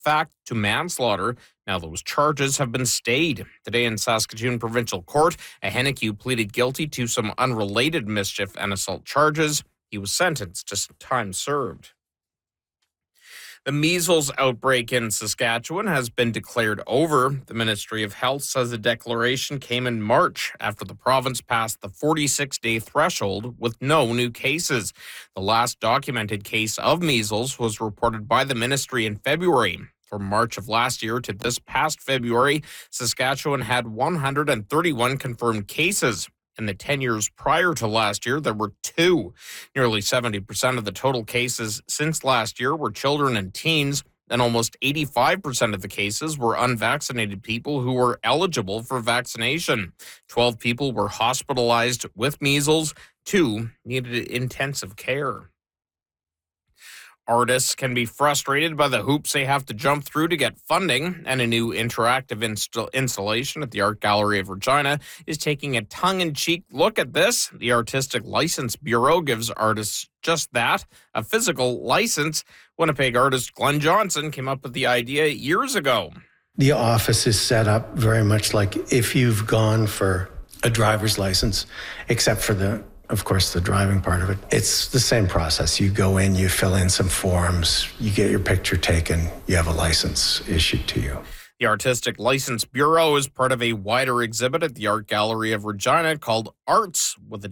fact to manslaughter. Now those charges have been stayed. Today in Saskatoon Provincial Court, a Hennique pleaded guilty to some unrelated mischief and assault charges. He was sentenced to some time served. The measles outbreak in Saskatchewan has been declared over. The Ministry of Health says the declaration came in March after the province passed the 46-day threshold with no new cases. The last documented case of measles was reported by the ministry in February. From March of last year to this past February, Saskatchewan had 131 confirmed cases. In the 10 years prior to last year, there were 2. Nearly 70% of the total cases since last year were children and teens, and almost 85% of the cases were unvaccinated people who were eligible for vaccination. 12 people were hospitalized with measles. 2 needed intensive care. Artists can be frustrated by the hoops they have to jump through to get funding, and a new interactive installation at the Art Gallery of Regina is taking a tongue-in-cheek look at this. The Artistic License Bureau gives artists just that, a physical license. Winnipeg artist Glenn Johnson came up with the idea years ago. The office is set up very much like if you've gone for a driver's license, except for of course, the driving part of it. It's the same process. You go in, you fill in some forms, you get your picture taken, you have a license issued to you. The Artistic License Bureau is part of a wider exhibit at the Art Gallery of Regina called Arts with a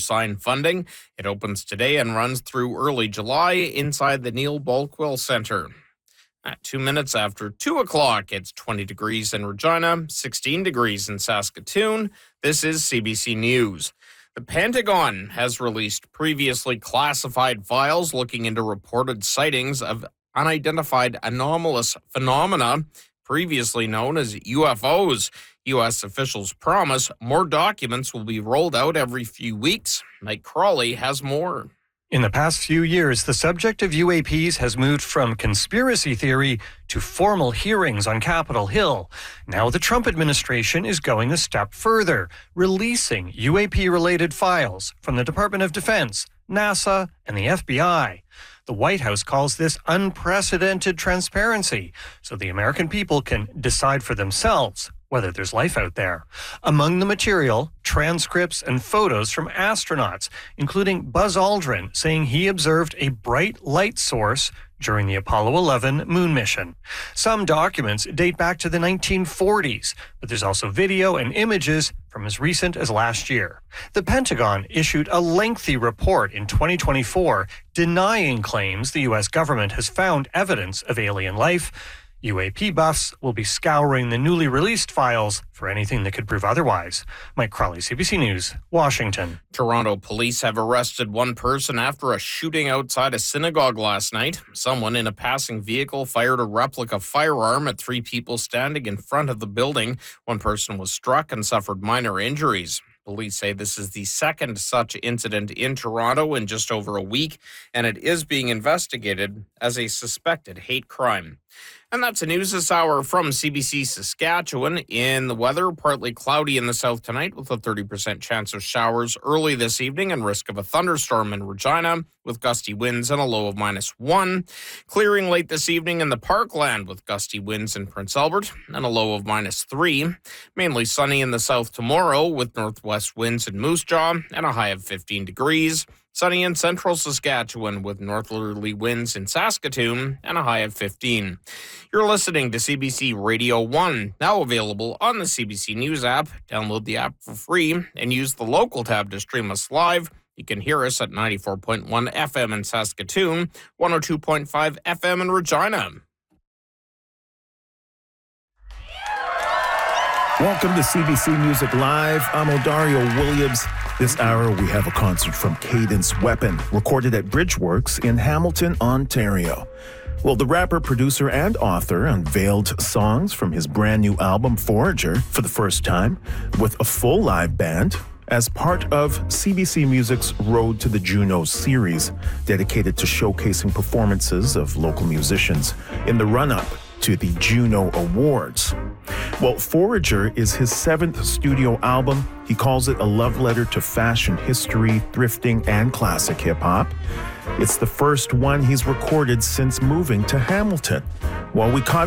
$ funding. It opens today and runs through early July inside the Neil Balquill Centre. At 2 minutes after 2 o'clock, it's 20 degrees in Regina, 16 degrees in Saskatoon. This is CBC News. The Pentagon has released previously classified files looking into reported sightings of unidentified anomalous phenomena, previously known as UFOs. U.S. officials promise more documents will be rolled out every few weeks. Mike Crawley has more. In the past few years, the subject of UAPs has moved from conspiracy theory to formal hearings on Capitol Hill. Now the Trump administration is going a step further, releasing UAP-related files from the Department of Defense, NASA, and the FBI. The White House calls this unprecedented transparency, so the American people can decide for themselves whether there's life out there. Among the material, transcripts and photos from astronauts, including Buzz Aldrin saying he observed a bright light source during the Apollo 11 moon mission. Some documents date back to the 1940s, but there's also video and images from as recent as last year. The Pentagon issued a lengthy report in 2024 denying claims the U.S. government has found evidence of alien life. UAP buffs will be scouring the newly released files for anything that could prove otherwise. Mike Crawley, CBC News, Washington. Toronto police have arrested one person after a shooting outside a synagogue last night. Someone in a passing vehicle fired a replica firearm at 3 people standing in front of the building. One person was struck and suffered minor injuries. Police say this is the second such incident in Toronto in just over a week, and it is being investigated as a suspected hate crime. And that's the news this hour from CBC Saskatchewan. In the weather, partly cloudy in the south tonight with a 30% chance of showers early this evening and risk of a thunderstorm in Regina with gusty winds and a low of -1. Clearing late this evening in the Parkland with gusty winds in Prince Albert and a low of -3. Mainly sunny in the south tomorrow with northwest winds in Moose Jaw and a high of 15 degrees. Sunny in central Saskatchewan with northerly winds in Saskatoon and a high of 15. You're listening to CBC Radio 1, now available on the CBC News app. Download the app for free and use the local tab to stream us live. You can hear us at 94.1 FM in Saskatoon, 102.5 FM in Regina. Welcome to CBC Music Live. I'm Odario Williams. This hour, we have a concert from Cadence Weapon, recorded at Bridgeworks in Hamilton, Ontario. Well, the rapper, producer, and author unveiled songs from his brand new album, Forager, for the first time, with a full live band, as part of CBC Music's Road to the Juno series, dedicated to showcasing performances of local musicians in the run-up to the Juno Awards. Well, Forager is his 7th studio album. He calls it a love letter to fashion history, thrifting, and classic hip-hop. It's the first one he's recorded since moving to Hamilton. Well, we caught